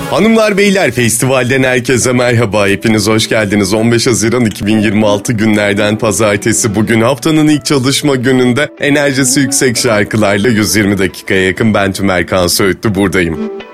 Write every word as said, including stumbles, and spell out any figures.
Hanımlar beyler, festivalden herkese merhaba, hepiniz hoş geldiniz. on beş Haziran iki bin yirmi altı günlerden pazartesi, bugün haftanın ilk çalışma gününde enerjisi yüksek şarkılarla yüz yirmi dakikaya yakın ben Tümer Kan Söğütlü buradayım.